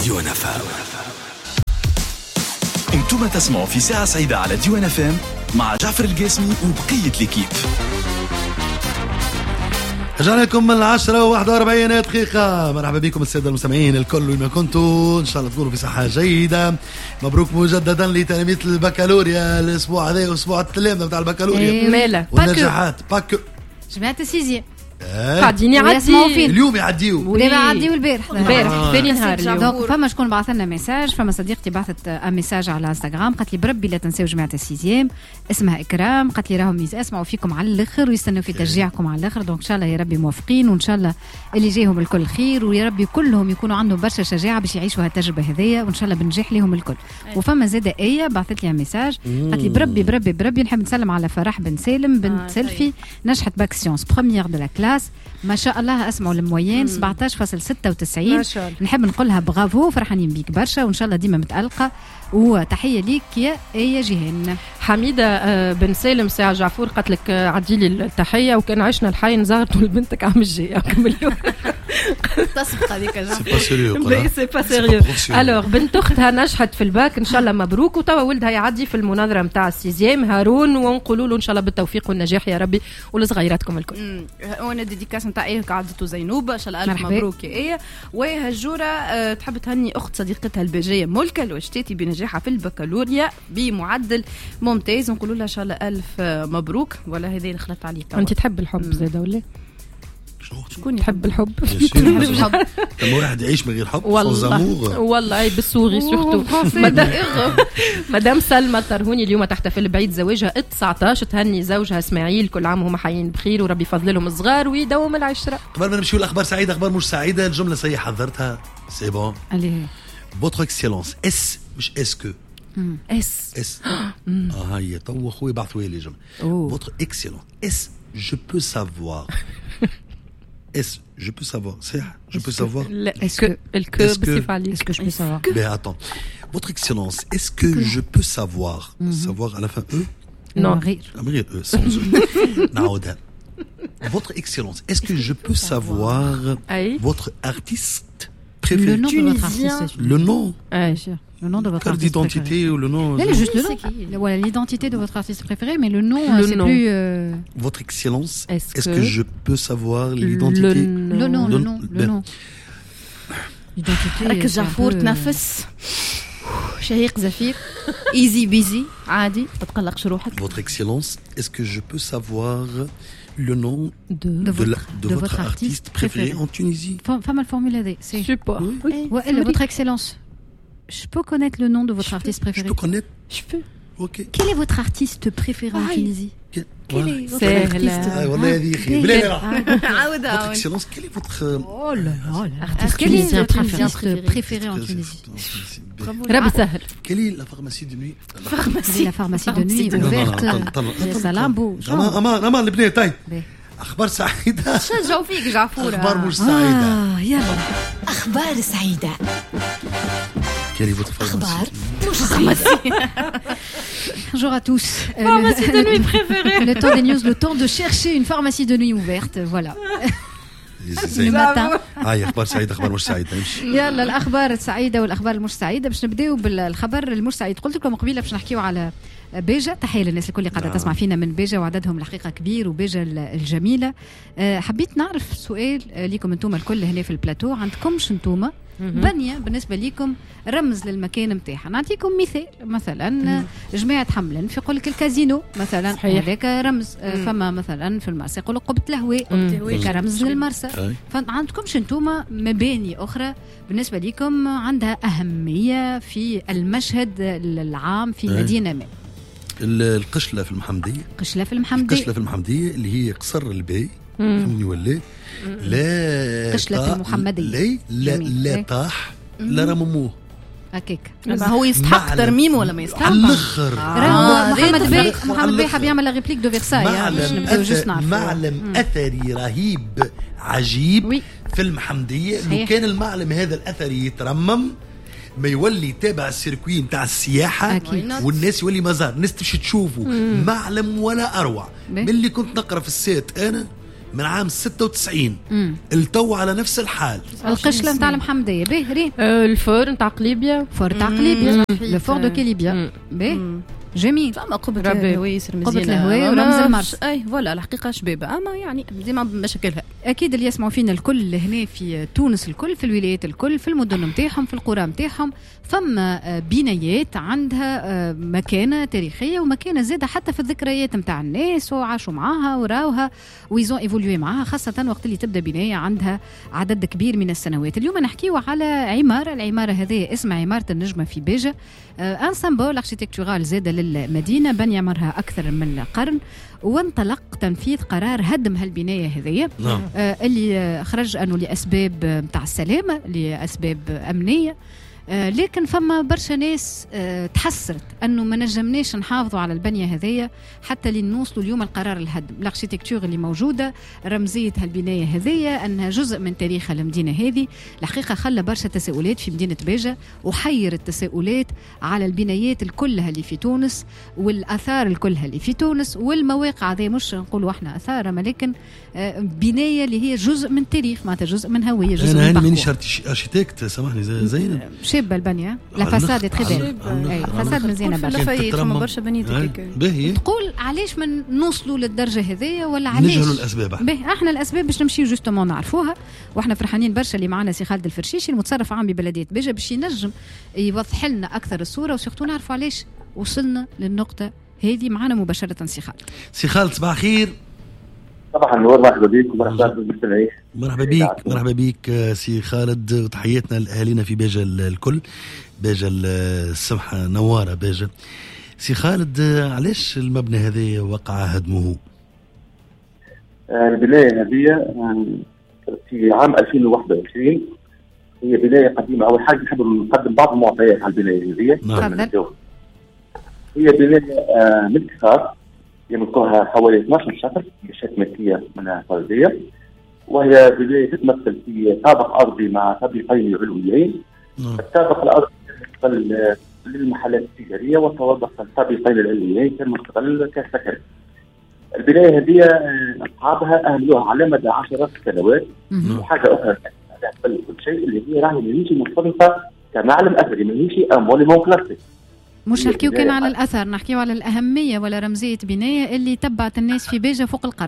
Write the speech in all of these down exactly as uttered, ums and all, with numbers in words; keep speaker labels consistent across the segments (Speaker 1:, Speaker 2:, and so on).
Speaker 1: ديوان اف ام. انتم تسمعوا في ساعة سعيدة على ديوان اف ام مع جعفر القاسمي وبقية الكيب.
Speaker 2: رجعنا لكم من العشرة وواحد واربعين دقيقة. مرحبا بكم السادة المستمعين الكل وين ما كنتوا، إن شاء الله تكونوا في صحة جيدة. مبروك مجددا لتلاميذ البكالوريا الأسبوع هذا وأسبوع التلامذة بتاع البكالوريا.
Speaker 3: إيه مالا
Speaker 2: والنجاحات باك
Speaker 3: جماعة السيزيام
Speaker 2: قاعدين
Speaker 3: يعديوا
Speaker 2: اليوم يعديوا
Speaker 3: ودابا عديوا البارح
Speaker 4: البارح ثاني نهار اليوم.
Speaker 3: دونك فما شكون بعث لنا ميساج، فما صديقتي بعثت ان ميساج على انستغرام قالت لي بربي لا تنساو جماعه السيزيام، اسمها اكرام، قالت لي راهم يسمعوا فيكم على الاخر ويستنوا في تشجيعكم على الاخر. دونك ان شاء الله يا ربي موفقين، وان شاء الله اللي جايهم الكل خير، ويا ربي كلهم يكونوا عندهم برشا شجاعه باش يعيشوا هالتجربه هذيا، وان شاء الله بنجاح لهم الكل. وفما زاده ايه بعثت لي ميساج قالت لي بربي بربي بربي نحب نسلم على فرح بن سالم بنت آه سيلفي نجحت باك سيونس بروميير دو لا كلاس، ما شاء الله اسمعوا الموين سبعطاش فاصلة ستة وتسعين. نحب نقولها برافو، فرحانين بيك برشا وان شاء الله ديما متألقة، وتحية ليك يا ايه جيهان.
Speaker 4: حميدة بن سالم ساعة جعفور قالت لك عدي لي التحية، وكان عشنا الحي نزغرت لبنتك عم الجاية كملوا
Speaker 3: تصفق هذيك
Speaker 2: سي با سيريو
Speaker 4: سي با سيريو. الوغ بنت اختها نجحت في الباك ان شاء الله مبروك، وتوا ولدها يعدي في المناظرة نتاع السيزيام هارون، ونقولوا له ان شاء الله بالتوفيق والنجاح يا ربي ولصغيراتكم الكل.
Speaker 5: وانا ديديكاس نتاع ايه قعدته زينوب ان شاء الله الف مبروك يا ايه. وهجوره أه تحب تهني اخت صديقتها البيجيه ملكه الوشتاتي بنجاحها في البكالوريا بمعدل ممتاز، ونقولوا لها ان شاء الله الف مبروك. ولا هذه اللي خلت عليك
Speaker 4: انت تحب الحب زاده ولا
Speaker 5: شكون
Speaker 4: يحب الحب؟
Speaker 2: لما واحد يعيش من غير حب
Speaker 4: والله والله اي بالسوري سورتو. مدام سلمى الطرهوني اليوم تحتفل بعيد زواجها تسعطاش، تهني زوجها اسماعيل كل عام وهم حيين بخير وربي يفضل لهم الصغار ويدوم العشره.
Speaker 2: قبل ما نمشيو الاخبار سعيده اخبار مش سعيده، الجمله سي حضرتها سي بون.
Speaker 3: عليه
Speaker 2: فوتر اكسيلونس اس مش اسكو
Speaker 4: اس
Speaker 2: اس اه هي تو اخوي بعثوا لي جمله فوتر اكسيلونس اس جو بو سافوار Est-ce je peux savoir c'est je peux savoir
Speaker 4: est-ce que le que بصفة عليه
Speaker 3: est-ce que je peux savoir
Speaker 2: mais attends votre excellence est-ce que je peux savoir savoir à la fin e
Speaker 4: non
Speaker 3: غير
Speaker 2: غير e sans e نعودها votre excellence est-ce que je peux savoir votre artiste préféré
Speaker 3: le nom de votre artiste
Speaker 2: le nom
Speaker 3: le nom de votre
Speaker 2: carte d'identité ou le nom
Speaker 3: non juste le nom voilà l'identité de votre artiste préféré mais le nom
Speaker 4: le
Speaker 3: c'est
Speaker 4: nom.
Speaker 3: plus euh...
Speaker 2: votre excellence
Speaker 4: est-ce,
Speaker 2: est-ce que,
Speaker 4: que
Speaker 2: je peux savoir l'identité
Speaker 3: le nom le nom le nom l'identité
Speaker 5: ركز جعفور تنفس شهيق زفير ايزي بيزي عادي ما تقلقش روحك.
Speaker 2: votre excellence est-ce que je peux savoir le nom
Speaker 3: de, de,
Speaker 2: de, la,
Speaker 3: de,
Speaker 2: de
Speaker 3: votre,
Speaker 2: votre artiste préféré, préféré en Tunisie.
Speaker 3: Femme le formule D. C'est
Speaker 4: super.
Speaker 3: Oui. Oui. Ouais, elle, votre excellence. Je peux connaître le nom de votre
Speaker 2: je
Speaker 3: artiste
Speaker 2: peux,
Speaker 3: préféré.
Speaker 2: Je peux connaître.
Speaker 4: Je peux.
Speaker 2: Ok.
Speaker 3: Quel est votre artiste préféré en Tunisie?
Speaker 2: Quel,
Speaker 3: quel est votre artiste?
Speaker 2: Ah, والله هذه خير. بلا
Speaker 5: عاودها.
Speaker 2: Votre excellence, quel est votre
Speaker 3: Oh là là, l'artiste quel est votre artiste préféré en Tunisie?
Speaker 4: ربي سهل.
Speaker 2: Quelle est la pharmacie de nuit?
Speaker 3: La pharmacie de nuit ouverte. Salambo.
Speaker 2: أمان أمان أمان لبنان طيب. أخبار سعيدة.
Speaker 5: شجعوا فيك جعفورة.
Speaker 2: أخبار مش سعيدة.
Speaker 3: آه يلا.
Speaker 6: أخبار سعيدة.
Speaker 2: Quelle est votre pharmacie?
Speaker 6: مش سعيدة.
Speaker 3: Bonjour à tous.
Speaker 4: Pharmacie de nuit préférée.
Speaker 3: Le temps des news, le temps de chercher une pharmacie de nuit ouverte, voilà. Le matin.
Speaker 2: هاي أخبار سعيدة أخبار مش سعيدة.
Speaker 3: يلا الأخبار السعيدة والأخبار المش سعيدة. باش نبداو بالخبر المش سعيد. قلت لكم قبيلة باش نحكيو على بيجا. تحية للناس الكل قاعدة تسمع فينا من بيجا وعددهم الحقيقة كبير وبيجا الجميلة. حبيت نعرف سؤال ليكم انتم الكل هنا في البلاتو، عندكمش انتم بنية بالنسبة ليكم رمز للمكان متاعها؟ نعطيكم مثال مثلا جماعة حملن في قولك الكازينو مثلا هذاك رمز. فما مثلا في المرسى يقولوا قبة الهواء كرمز للمرسى. فعندكمش انتم مباني أخرى بالنسبة ليكم عندها أهمية في المشهد العام في مدينة ما؟
Speaker 2: القشلة في المحمدية.
Speaker 3: قشلة في المحمدية.
Speaker 2: القشلة في المحمدية اللي هي قصر البي فهمني ولا لا
Speaker 3: قشلة المحمدية
Speaker 2: لا لا لا طاح لا رمموه
Speaker 3: هكاك.
Speaker 5: ما هو يستحق ترميم ولا ما يستحق
Speaker 2: على الاخر.
Speaker 3: آه محمد بي محمد بي حاب يعمل ريبليك دو فيرساي.
Speaker 2: معلم, معلم اثري رهيب عجيب
Speaker 3: وي.
Speaker 2: في المحمدية. لو كان المعلم هذا الاثري يترمم ما يولي تابع السيركوي نتاع السياحة أكيد. والناس يولي مزار الناس تمشي تشوفوا معلم ولا أروع من اللي كنت نقرأ في السات أنا من عام ستة وتسعين التو على نفس الحال.
Speaker 3: القشله نتاع المحمديه باهي ري
Speaker 4: آه الفور نتاع قليبيا،
Speaker 3: فور نتاع قليبيا لو فور دو كليبيا باهي جميل.
Speaker 5: فما قبة الهواء ياسر مزيانة،
Speaker 3: قبة الهواء ورمز المرس.
Speaker 5: اي فوالا الحقيقة شبابة، اما يعني ديما بمشاكلها.
Speaker 3: اكيد اللي يسمعوا فينا الكل هنا في تونس، الكل في الولايات الكل، في المدن نتاعهم، في القرى نتاعهم، فما بنايات عندها مكانة تاريخية ومكانة زادة حتى في الذكريات نتاع الناس وعاشوا معاها وراوها ويزون ايفولوي معاها، خاصة وقت اللي تبدا بناية عندها عدد كبير من السنوات. اليوم نحكيو على عمارة، العمارة هذه اسمها عمارة النجمة في بيجة، ان سامبول اركيتكتورال زادة للمدينة، بني عمرها أكثر من قرن، وانطلق تنفيذ قرار هدم هالبناية هذه
Speaker 2: نعم.
Speaker 3: آه اللي خرج أنه لأسباب متاع السلامة، لأسباب أمنية، آه لكن فما برشا ناس آه تحسرت أنه ما نجمناش نحافظوا على البنية هذية حتى لنوصلوا اليوم القرار الهدم. الاركيتكتور اللي موجودة، رمزية هالبناية هذية، أنها جزء من تاريخ المدينة هذه، الحقيقة خلى برشا تساؤلات في مدينة بيجة، وحير التساؤلات على البنايات الكلها اللي في تونس والآثار الكلها اللي في تونس والمواقع هذه. مش نقولوا احنا آثار، لكن آه بناية اللي هي جزء من تاريخ، معناتها جزء من هوية، جزء
Speaker 2: أنا
Speaker 3: من
Speaker 2: ماني اركيتكت، سامحني زينب،
Speaker 3: شابة البنية، لا فساد تخدم، اي فساد مزيانة برشا.
Speaker 5: لفايت فما برشا بنيت
Speaker 2: باهي.
Speaker 3: تقول علاش ما نوصلوا للدرجة هذه ولا علاش
Speaker 2: نجهلوا الأسباب؟
Speaker 3: باهي احنا الأسباب باش نمشيو جوستومون نعرفوها، واحنا فرحانين برشا اللي معنا سي خالد الفرشيشي المتصرف عام ببلدية بيجة باش ينجم يوضح لنا أكثر الصورة، وسيختو نعرفوا علاش وصلنا للنقطة هذه. معنا مباشرة سي خالد.
Speaker 2: سي خالد صباح خير.
Speaker 7: صباح النور، مرحبا بك ومرحبا بالمستمعين.
Speaker 2: مرحبا بك مرحبا بك سي خالد، وتحياتنا لأهالينا في بيجة الكل، بيجة السمحة نوارة بيجة. سي خالد، علاش المبنى هذا وقع هدمه؟
Speaker 7: البناية هذه في عام ألفين وواحد وعشرين، هي بناية قديمة. أول حاجة نحب نقدم بعض المعطيات على البناية هذه.
Speaker 2: نعم.
Speaker 7: هي بناية ملك خاص يملكها حوالي اثني عشر شخص بشكل ملكية منها فردية، وهي بناية تتمثل في طابق أرضي مع طابقين علويين. الطابق الأرضي مستقل للمحلات التجارية، والطابق الطابقين العلويين كان مستقل كسكن. البناية هذه أصحابها أهملوها على مدى عشرات السنوات. وحاجة أخرى كل شيء اللي هي راهي ماهيش مرتبطة كمعلم أثري، ماهيش أموليمون كلاسيك.
Speaker 3: مش نحكيو كان على الأثر، نحكيو على الأهمية ولا رمزية بناية اللي تبعت الناس في بيجة فوق القرن.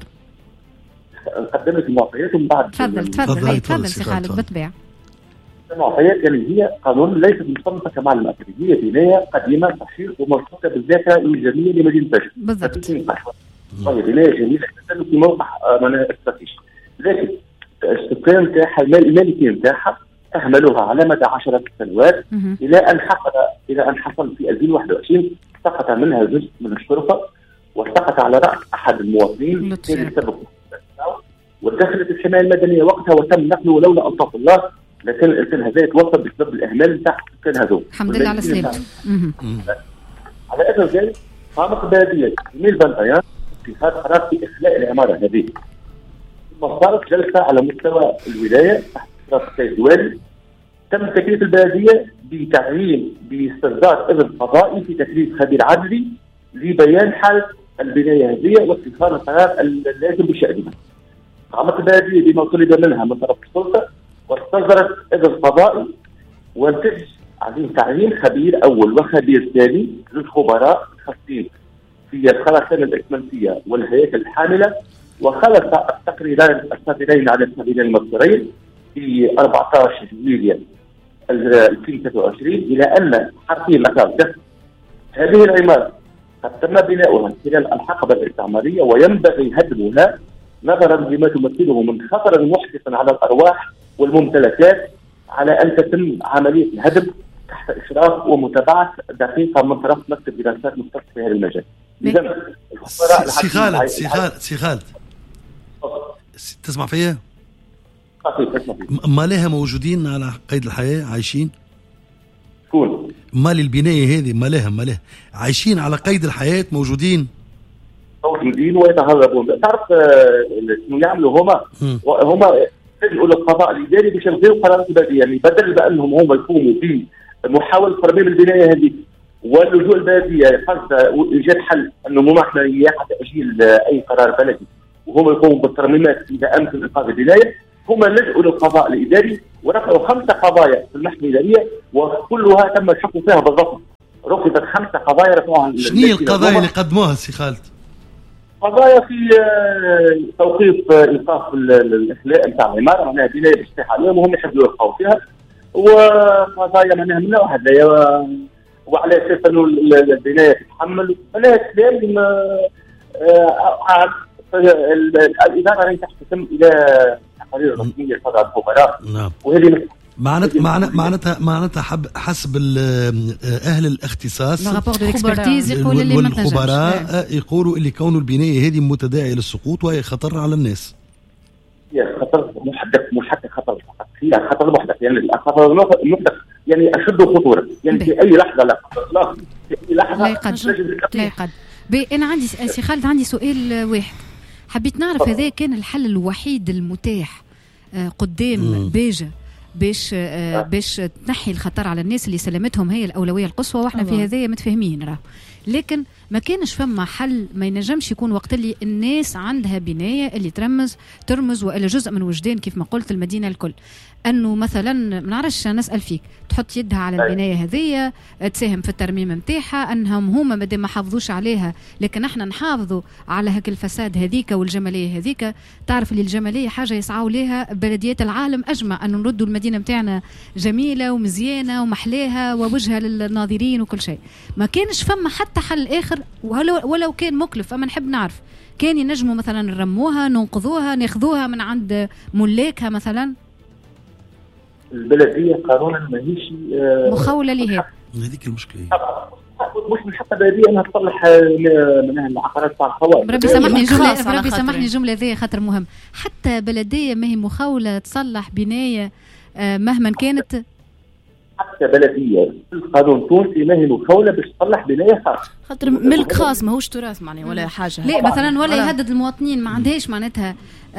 Speaker 7: قدمت المعطيات ومن بعد
Speaker 3: تفضل تفضل تفضل سي خالد بالطبيعة.
Speaker 7: المعطيات يعني هي قانون ليست مرتبطة كمعلم أثري، هي بناية قديمة صحيح ومرتبطة بالذاكرة الإيجابية لمدينة بيجة.
Speaker 3: بالضبط.
Speaker 7: وهي بناية جميلة جدا في موقع استراتيجي، لكن السكان نتاعها المالكية نتاعها أهملوها على مدى عشرات السنوات إلى أن حصل إلى أن حصل في ألفين وواحد وعشرين سقط منها جزء من الشرطة، وسقط على رأس أحد المواطنين كان سبب، ودخلت الحماية المدنية وقتها وتم نقله، ولولا ألطاف الله لكن الإنسان هذا يتوصل بسبب الإهمال نتاع السكان هذول.
Speaker 3: الحمد لله على السلامة.
Speaker 7: على أثر ذلك قامت بلدية جميل بنطيان في هذا قرار في إخلاء العمارة هذه، ثم صارت جلسة على مستوى الولاية تحت إشراف السيد الوالي. تم تكليف البلدية بتعيين باسترداد إذن قضائي في تكليف خبير عدلي لبيان حالة البناية هذه واتخاذ القرار اللازم بشأنها. قامت البلدية بما طلب منها من طرف السلطة واستردت إذن قضائي، وانتج عليه تعيين خبير أول وخبير ثاني للخبراء الخاصين في الخرسانة الإسمنتية والهياكل الحاملة، وخلص التقريرين الصادرين على السبيلين المصدرين في أربعة عشر يوليو ألفين وثلاثة وعشرين إلى أن حرفيا لقد هذه العمارة قد تم بناؤها خلال الحقبة الاستعمارية، وينبغي هدمها نظرا لما تمثله من خطر محدث على الأرواح والممتلكات، على أن تتم عملية الهدم تحت إشراف ومتابعة دقيقة من طرف مكتب دراسات مختص في هذا المجال.
Speaker 2: سي خالد سي خالد سي خالد تسمع فيا؟ مالها موجودين على قيد الحياة عايشين؟
Speaker 7: شكون؟
Speaker 2: مال البناية هذه مالها مالها عايشين على قيد الحياة موجودين؟
Speaker 7: موجودين ويتهربون. تعرف شنو يعملوا هما؟ هما يلجؤوا للقضاء الإداري باش يلغيوا قرارات البلدية، يعني بدل بأنهم هما يقوموا بمحاولة ترميم البناية هذه واللجوء البلدية قصد إيجاد حل أنه ممنوع حتى تأجيل أي قرار بلدي وهم يقوموا بالترميمات اذا امكن انقاذ البنايه، هم لجؤوا للقضاء الاداري ورفعوا خمسه قضايا في المحكمه الاداريه وكلها تم الحكم فيها بالضبط. رفضت خمسه قضايا رفعوها.
Speaker 2: شنو هي القضايا اللي قدموها سي خالد؟
Speaker 7: قضايا في توقيف ايقاف الاخلاء نتاع العماره، معناها بنايه باجتياح عليهم وهم يحبوا يبقوا فيها، وقضايا معناها من نوع هذايا، وعلى اساس انه البنايه تتحمل، معناها كلام عام. الاداره راهي تحتكم الى تقارير رسميه لصدر الخبراء.
Speaker 2: نعم.
Speaker 7: وهذه
Speaker 2: معناتها معناتها معناتها حب حسب اهل الاختصاص
Speaker 3: يقول اللي
Speaker 2: والخبراء يقولوا اللي كون البنايه هذه متداعيه للسقوط وهي خطر على الناس.
Speaker 7: هي خطر محدث، مش حتى خطر فقط، هي خطر محدث، يعني الخطر المحدث يعني اشد خطوره، يعني في اي لحظه لا قدر الله في اي لحظه
Speaker 3: لا يقدر لا يقدر. انا عندي سي خالد، عندي سؤال واحد حبيت نعرف، هذا كان الحل الوحيد المتاح قدام مم. بيجا باش آه باش تنحي الخطر على الناس اللي سلامتهم هي الأولوية القصوى، واحنا في هذايا متفاهمين راه، لكن ما كانش فما حل ما ينجمش يكون وقت اللي الناس عندها بناية اللي ترمز ترمز وإلى جزء من وجدان كيف ما قلت المدينة الكل، أنه مثلا ما نعرفش نسأل فيك تحط يدها على البناية هذية تساهم في الترميم متاعها، أنهم هما مادام ما حافظوش عليها لكن احنا نحافظوا على هك الفساد هذيك والجمالية هذيك. تعرف اللي الجمالية حاجة يسعوا لها بلديات العالم أجمع، أنه نردوا المدينة متاعنا جميلة ومزيانة ومحلاها ووجهها للناظرين وكل شيء. ما كانش فما حتى حل آخر ولو, ولو كان مكلف، أما نحب نعرف كان ينجموا مثلا نرموها ننقذوها ناخذوها من عند ملاكها مثلا؟
Speaker 7: البلديه قانونا ماهيش
Speaker 3: مخوله لها،
Speaker 2: هذيك المشكله.
Speaker 7: مش من حق البلديه انها تصلح منها العقارات تاع الخوارج.
Speaker 3: ربي سامحني جمله ربي سامحني الجمله ذي خاطر مهم، حتى بلديه ما هي مخوله تصلح بنايه مهما كانت،
Speaker 7: حتى بلديه في القانون التونسي ما هي مخوله باش تصلح بنايه خاصه،
Speaker 5: خاطر ملك خاص ماهوش تراث معناها ولا حاجه.
Speaker 3: لا مثلا ولا يهدد المواطنين، ما عندهاش معناتها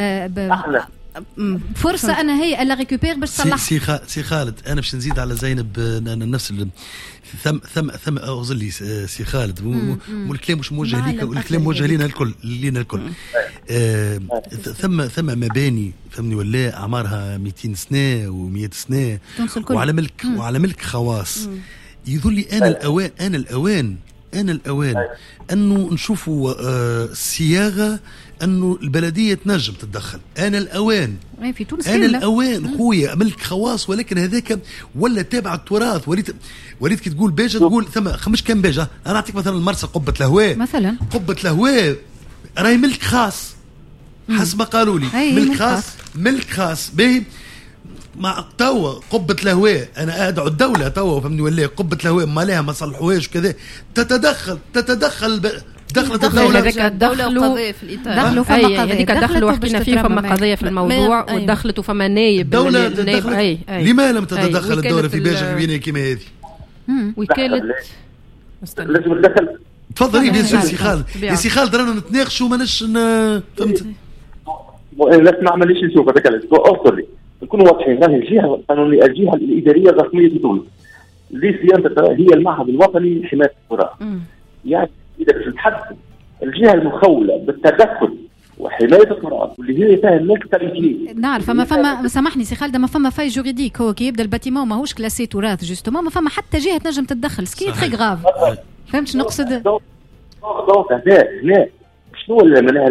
Speaker 3: فرصه انا هي الا ريكوبير باش تصلح.
Speaker 2: سي سي خالد انا باش نزيد على زينب نفس ثم ثم ثم اغزلي سي خالد، والكلام مش موجه ليك والكلام موجه لينا الكل لينا الكل. آه ثم ثم مباني فهمني ولا اعمارها مئتين سنه و100 سنه وعلى ملك مم. وعلى ملك خواص. يظل لي انا الاوان انا الاوان انا الاوان انه نشوفوا آه صياغه انه البلديه تنجم تتدخل. انا الاوان
Speaker 3: في تونس
Speaker 2: انا الاوان خويا ملك خواص، ولكن هذاك ولا تابع التراث. وليت وليت كي تقول باجه تقول ثم خمش كم باجه. انا اعطيك مثلا المرسى قبه الهواء
Speaker 3: مثلا،
Speaker 2: قبه الهواء راهي ملك خاص حسب ما قالوا لي، ملك خاص ملك خاص باهي. مع توا قبة الهواء أنا أدعو الدولة توا فهمني ولا قبة الهواء ما لها ما صلحوهاش كذا تتدخل تتدخل ب... دخلت الدولة
Speaker 4: هذيك دخلوا
Speaker 5: في الإطار
Speaker 3: دخلوا فما
Speaker 4: قضية هذيك دخلوا وحكينا فيه فما قضية في الموضوع ودخلت وفما نايب
Speaker 2: دولة تدخلت. لما لم تتدخل الدولة في باجة في بناية كيما هذه؟
Speaker 4: وكالة
Speaker 7: لازم تدخل.
Speaker 2: تفضلي يا سي خالد يا سي خالد رانا نتناقشوا ماناش فهمت.
Speaker 7: لا ما عمليش نشوف هذاك الاسبوع اوصل نكونوا واضحين. راهي الجهه القانونيه الجهه الاداريه الرسميه في تونس اللي صيانتها هي المعهد الوطني لحمايه التراث. يعني اذا باش نتحدث الجهه المخوله بالتدخل وحمايه التراث واللي هي فيها الناس كاريكي.
Speaker 3: نعرف فما فما سامحني سي خالد، ما فما فاي جوريديك هو كي يبدا الباتيمون ماهوش كلاسي تراث جوستومون، ما فما حتى جهه تنجم تتدخل سكي تري غراف. فهمت شنو نقصد؟
Speaker 7: دونك هنا هنا شنو معناها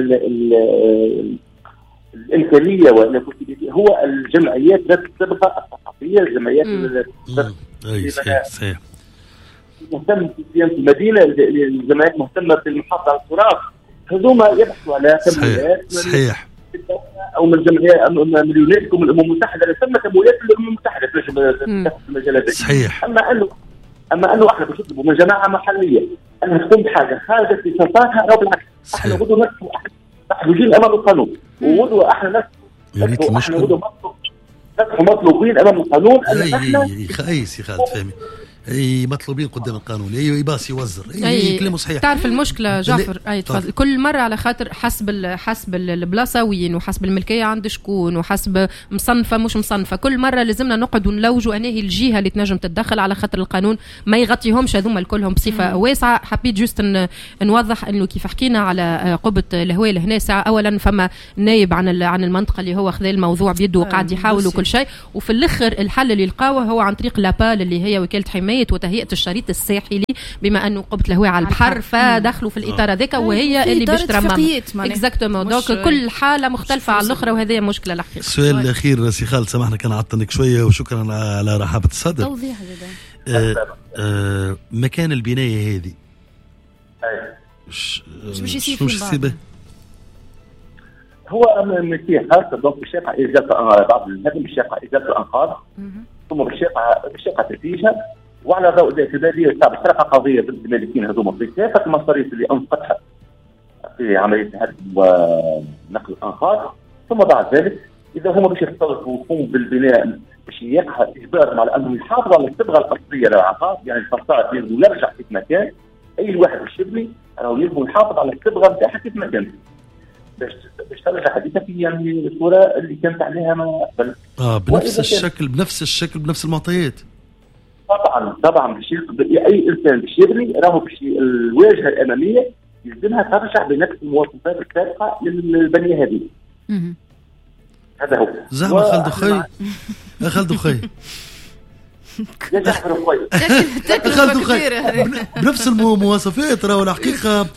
Speaker 7: الإمكانية ولا هو الجمعيات ذات الصبغة الثقافية، الجمعيات
Speaker 2: أي صحيح صحيح
Speaker 7: مهتم في صيانة المدينة، الجمعيات مهتمة في المحافظة على التراث، هذوما يبحثوا على تمويلات
Speaker 2: صحيح
Speaker 7: أو من الجمعيات من اليونسكو من الأمم المتحدة تسمى تمويلات الأمم المتحدة في المجالات.
Speaker 2: صحيح.
Speaker 7: أما أنه أما أنه إحنا باش نطلبوا من جماعة محلية أنها تقوم بحاجة خارج اختصاصاتها أو بالعكس إحنا غدوة نفسه محتاجين أمام القانون وغدوة إحنا نفسه إحنا غدوة نفسه مطلوبين أمام القانون.
Speaker 2: أي أي خايس يا خالد فهمي اي مطلوبين قدام القانون، اي يباس يوزر، اي كلامه صحيح.
Speaker 4: تعرف المشكله جعفر، اي تفضل. كل مره على خاطر حسب حسب البلاصه وين، وحسب الملكيه عند شكون، وحسب مصنفه مش مصنفه، كل مره لازمنا نقعد ونلوجوا انهي الجهه اللي تنجم تتدخل على خاطر القانون ما يغطيهمش هذوما الكلهم بصفه مم. واسعه. حبيت جوست نوضح انه كيف حكينا على قبه الهواه لهنا ساعه، اولا فما نايب عن عن المنطقه اللي هو خذ الموضوع بيده وقاعد يحاول وكل شيء، وفي الاخر الحل اللي لقاوه هو عن طريق لابال اللي هي وكاله حمايه وتهيئه الشريط الساحلي، بما انه قبه الهواء على البحر فدخلوا في الاطار هذاك وهي اللي باش ترمم اكزاكتومون. دونك كل حاله مختلفه على الاخرى وهذه مشكله الحقيقه.
Speaker 2: السؤال الاخير سي خالد، سامحنا كان عطنك شويه وشكرا على رحابه الصدر.
Speaker 5: توضيح
Speaker 2: آه آه مكان البنايه هذه
Speaker 5: شو باش يصير فيه؟
Speaker 7: هو فيه خاصه دونك بالشقه ازاله بعض الهدم، بالشقه ازاله الانقاض، ثم بالشقه بالشقه تفتيشها، وعلى ضوء ذلك كذلك صار بصراحه قضيه ضد المالكين هذوما في كافه المصاريف اللي انفقتها في عمليه هدم ونقل الانقاض، ثم بعد ذلك اذا هما باش يتصرفوا ويقوموا بالبناء باش يقع اجبارهم على انهم يحافظوا على الصبغه الاصليه للعقار، يعني الفصاد لازم يرجع كيف ما كان، اي واحد باش يبني راهو لازم يحافظ على الصبغه نتاعها كيف ما كانت باش باش ترجع حديثها في يعني الصوره اللي كانت عليها ما قبل.
Speaker 2: اه بنفس الشكل بنفس الشكل بنفس المعطيات.
Speaker 7: طبعا طبعا باش اي انسان باش يبني راهو باش الواجهه الاماميه يلزمها ترجع بنفس المواصفات السابقه للبنيه هذه. هذا هو.
Speaker 2: زعما خالد خي خالد خي
Speaker 7: يا جعفر خويا
Speaker 2: خالد خي بنفس المواصفات راهو الحقيقه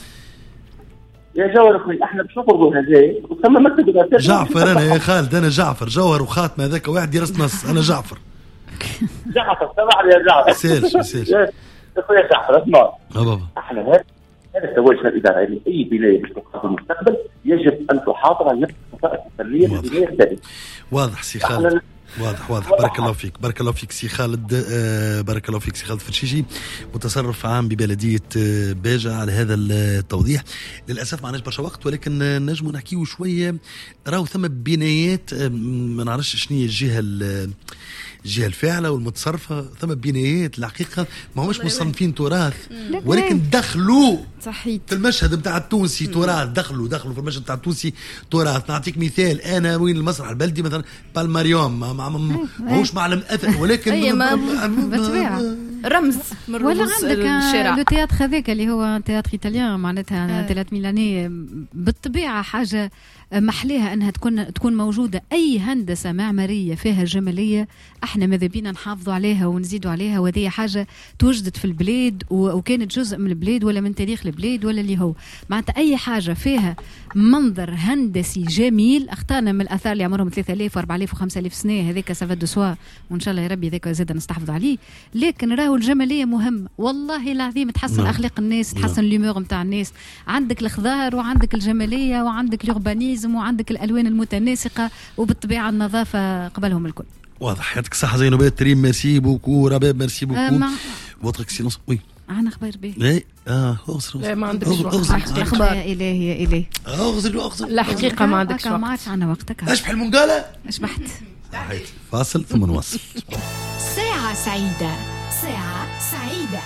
Speaker 7: يا جوهر اخوي. احنا باش نفرضوا هذا وثم مكتب
Speaker 2: جعفر. انا يا خالد انا جعفر جوهر وخاتمه هذاك واحد يرس نص. انا جعفر
Speaker 7: جعفر سمع يا جعفر
Speaker 2: سيرش سيرش
Speaker 7: يا اخويا جعفر اسمع.
Speaker 2: بابا
Speaker 7: احنا هذا هذا التوجه الاداري يعني اي بنايه باش تقام في المستقبل يجب ان تحافظ على نفس الخصائص الفنيه للبنايه الثانيه.
Speaker 2: واضح سي خالد واضح واضح. بارك الله فيك بارك الله فيك سي خالد. آه بارك الله فيك سي خالد فرشيشي متصرف عام ببلدية آه باجة على هذا التوضيح. للأسف ما عندناش برشا وقت ولكن نجمو نحكيو شوية. راهو ثم بنايات آه ما نعرفش شنو هي الجهة الجهة الفاعلة والمتصرفة. ثم بنايات الحقيقة ما هماش مصنفين تراث ولكن دخلوا صحيح في المشهد بتاع التونسي تراث. دخلوا دخلوا في المشهد بتاع التونسي تراث. نعطيك مثال انا وين المسرح البلدي مثلا بالماريوم ما هوش معلم اثر ولكن
Speaker 5: بالطبيعه رمز من
Speaker 3: ولا
Speaker 5: رموز
Speaker 3: عندك
Speaker 5: الشارع.
Speaker 3: لو تياتر هذاك اللي هو تياتر ايطاليان معناتها تياتر ميلاني بالطبيعه حاجه محليها انها تكون تكون موجوده. اي هندسه معماريه فيها جماليه احنا ماذا بينا نحافظوا عليها ونزيدوا عليها، وهذه حاجه توجدت في البلاد وكانت جزء من البلاد ولا من تاريخ البلاد ولا اللي هو معناتها اي حاجه فيها منظر هندسي جميل. اختارنا من الاثار اللي عمرهم ثلاثة آلاف وأربعة آلاف وخمسة آلاف سنه هذاك سافا دو سوا وان شاء الله يا ربي ذاك زاد نستحفظ عليه. لكن راهو الجماليه مهمه والله العظيم تحسن اخلاق الناس تحسن اليومور نتاع الناس. عندك الخضار وعندك الجماليه وعندك اليوربانيزم وعندك الالوان المتناسقه وبالطبيعه النظافه قبلهم الكل.
Speaker 2: واضح. يعطيك الصحه زينب تريم. ميرسي بوكو رباب. ميرسي بوكو. فوتر اكسيلونس. وي
Speaker 3: عنا خبر به.
Speaker 2: اي اه اغسل.
Speaker 4: لا ما عندكش وقت.
Speaker 3: اخبار يا الهي يا الهي.
Speaker 2: اغسل اغسل.
Speaker 4: لا حقيقه ما عندكش وقت.
Speaker 3: ما عادش عنا وقتك.
Speaker 2: اشبح المنقاله.
Speaker 3: اشبحت.
Speaker 2: فاصل ثم نواصل.
Speaker 6: ساعة سعيدة. ساعة سعيدة.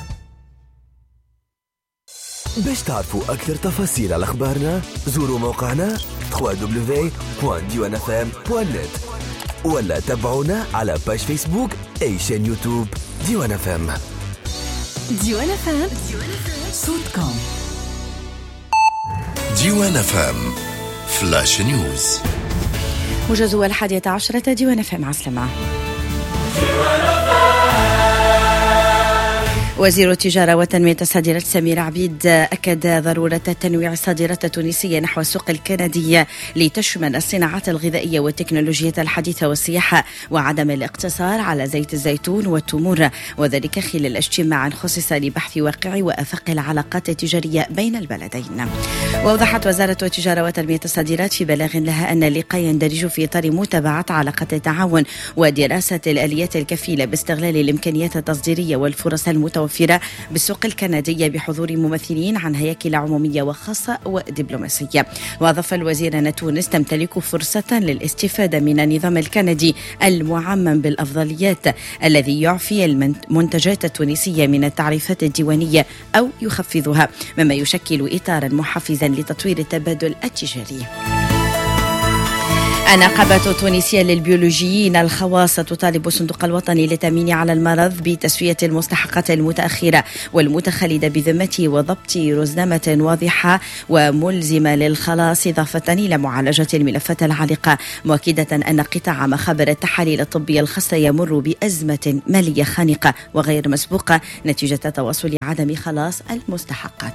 Speaker 8: باش تعرفوا أكثر تفاصيل على أخبارنا زوروا موقعنا دبليو دبليو دبليو دوت ديوان اف ام دوت نت ولا تابعونا على باج فيسبوك أي شان يوتيوب ديوان اف ام.
Speaker 6: ديوان اف ام صوت كوم.
Speaker 9: ديوان اف ام فلاش نيوز.
Speaker 10: موجز الحادية عشرة ديوان اف ام. عسلامة. وزير التجارة والتنمية الصادرات سمير عبيد أكد ضرورة تنويع الصادرات التونسية نحو السوق الكندية لتشمل الصناعات الغذائية والتكنولوجيا الحديثة والسياحة وعدم الاقتصار على زيت الزيتون والتمور، وذلك خلال اجتماع خصص لبحث واقع وآفاق العلاقات التجارية بين البلدين. وأوضحت وزارة التجارة وتنمية الصادرات في بلاغ لها أن اللقاء يندرج في إطار متابعة علاقات التعاون ودراسة الآليات الكفيلة باستغلال الإمكانيات التصديرية والفرص المتوفرة المتوفرة بالسوق الكندية بحضور ممثلين عن هياكل عمومية وخاصة ودبلوماسية. وأضاف الوزير أن تونس تمتلك فرصة للاستفادة من النظام الكندي المعمم بالأفضليات الذي يعفي المنتجات التونسية من التعريفات الديوانية أو يخفضها، مما يشكل إطارا محفزا لتطوير التبادل التجاري. النقابة التونسية للبيولوجيين الخواص تطالب الصندوق الوطني للتأمين على المرض بتسوية المستحقات المتأخرة والمتخلدة بذمته وضبط رزنامة واضحة وملزمة للخلاص، إضافة إلى معالجة الملفات العالقة، مؤكدة أن قطاع مخابر التحاليل الطبية الخاصة يمر بأزمة مالية خانقة وغير مسبوقة نتيجة تواصل عدم خلاص المستحقات.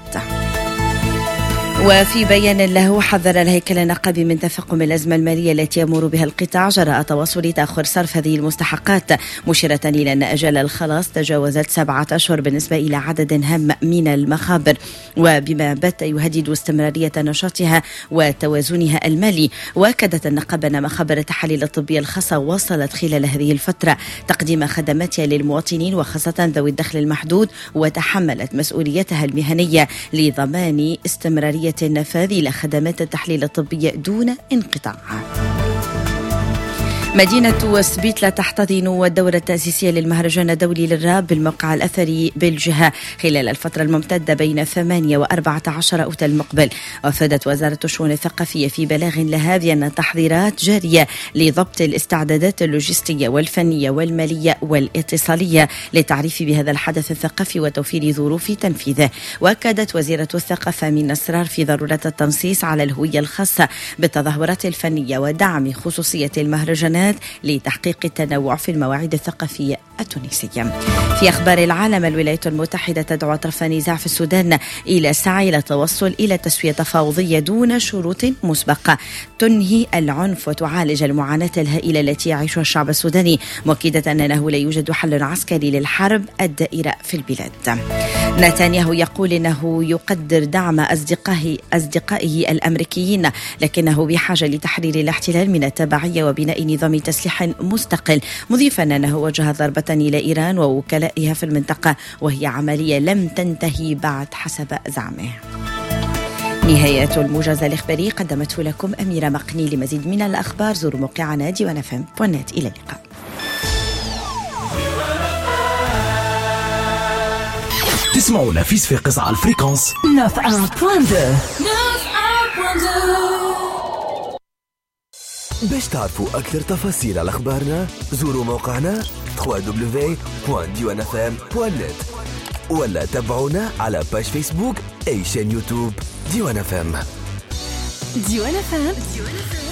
Speaker 10: وفي بيان له حذر الهيكل النقابي من تفاقم الأزمة المالية التي يمر بها القطاع جراء تواصل تأخر صرف هذه المستحقات، مشيرة إلى أن أجل الخلاص تجاوزت سبعة أشهر بالنسبة إلى عدد هام من المخابر، وبما بات يهدد استمرارية نشاطها وتوازنها المالي. وأكدت النقابة أن مخابر التحاليل الطبية الخاصة واصلت خلال هذه الفترة تقديم خدماتها للمواطنين وخاصة ذوي الدخل المحدود، وتحملت مسؤوليتها المهنية لضمان استمرارية النفاذ إلى خدمات التحليل الطبية دون انقطاع. مدينة سبيتلا تحتضن الدورة التأسيسية للمهرجان الدولي للراب بالموقع الأثري بالجهة خلال الفترة الممتدة بين ثمانية وأربعة عشر أوت المقبل. وأفادت وزارة الشؤون الثقافية في بلاغ لها بأن التحضيرات جارية لضبط الاستعدادات اللوجستية والفنية والمالية والاتصالية للتعريف بهذا الحدث الثقافي وتوفير ظروف تنفيذه. وأكدت وزيرة الثقافة من أسرار في ضرورة التنصيص على الهوية الخاصة بالتظاهرات الفنية ودعم خصوصية المهرجانات لتحقيق التنوع في المواعيد الثقافية التونسية. في أخبار العالم، الولايات المتحدة تدعو أطراف النزاع في السودان إلى السعي إلى التوصل إلى تسوية تفاوضية دون شروط مسبقة تنهي العنف وتعالج المعاناة الهائلة التي يعيشها الشعب السوداني، مؤكدة أنه لا يوجد حل عسكري للحرب الدائرة في البلاد. نتنياهو يقول إنه يقدر دعم أصدقائه أصدقائه الأمريكيين، لكنه بحاجة لتحرير الاحتلال من التبعية وبناء نظام تسليح مستقل، مضيفا أنه وجه ضربة إلى إيران ووكلائها في المنطقة وهي عملية لم تنتهي بعد حسب زعمه. نهاية الموجز الإخباري قدمته لكم أميرة مقني. لمزيد من الأخبار زوروا موقعنا ديوان اف ام دوت نت. إلى اللقاء.
Speaker 1: تسمعونا في صفاقس على الفريكونس
Speaker 6: تسعة فاصلة اثنين.
Speaker 8: باش تعرفوا أكثر تفاصيل على أخبارنا زوروا موقعنا دبليو دبليو دبليو دوت ديوان اف ام دوت نت ولا تابعونا على باش فيسبوك أي شان يوتيوب ديوان اف ام.
Speaker 6: ديوان اف ام